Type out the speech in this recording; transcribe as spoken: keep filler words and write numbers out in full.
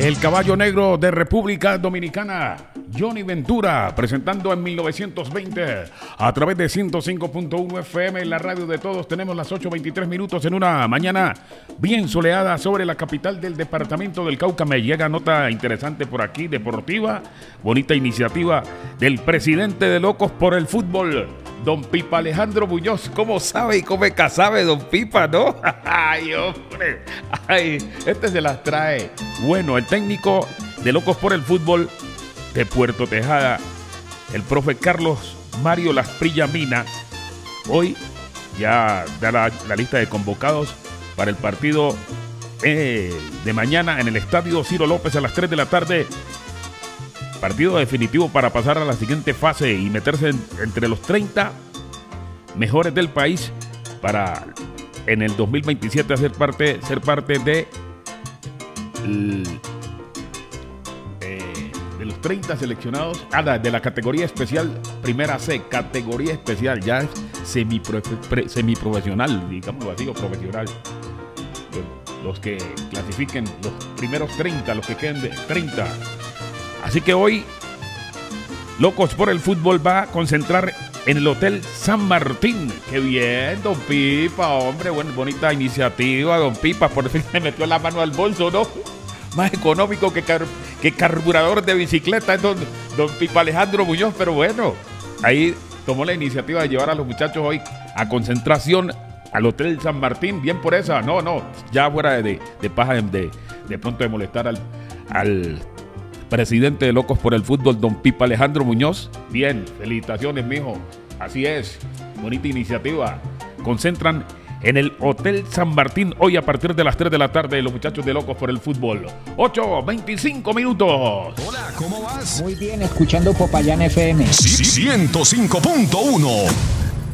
El caballo negro de República Dominicana, Johnny Ventura, presentando en mil novecientos veinte a través de ciento cinco punto uno F M, la radio de todos. Tenemos las ocho veintitrés minutos en una mañana bien soleada sobre la capital del departamento del Cauca. Me llega nota interesante por aquí, deportiva, bonita iniciativa del presidente de Locos por el Fútbol, don Pipa Alejandro Muñoz. ¿Cómo sabe y cómo sabe don Pipa, no? Ay, hombre, ay, este se las trae. Bueno, el técnico de Locos por el Fútbol de Puerto Tejada, el profe Carlos Mario Lasprilla Mina, hoy ya da la, la lista de convocados para el partido eh, de mañana en el estadio Ciro López a las tres de la tarde. Partido definitivo para pasar a la siguiente fase y meterse en, entre los treinta mejores del país para en el dos mil veintisiete hacer parte, ser parte de, el, eh, de los treinta seleccionados ah, de la categoría especial Primera C, categoría especial, ya es semiprofesional, semiprofesional, digámoslo así, o profesional. Los que clasifiquen los primeros treinta, los que queden de treinta. Así que hoy Locos por el Fútbol va a concentrar en el Hotel San Martín. ¡Qué bien, don Pipa! Hombre, buena, bonita iniciativa, don Pipa. Por fin me metió la mano al bolso, ¿no? Más económico que, car que carburador de bicicleta es don, don Pipa Alejandro Muñoz. Pero bueno, ahí tomó la iniciativa de llevar a los muchachos hoy a concentración al Hotel San Martín. Bien por esa. No, no, ya fuera de, de, de paja de, de, de pronto de molestar al... al presidente de Locos por el Fútbol, don Pipa Alejandro Muñoz. Bien, felicitaciones, mijo. Así es, bonita iniciativa. Concentran en el Hotel San Martín hoy a partir de las tres de la tarde los muchachos de Locos por el Fútbol. ocho veinticinco minutos. Hola, ¿cómo vas? Muy bien, escuchando Popayán F M. ciento cinco punto uno.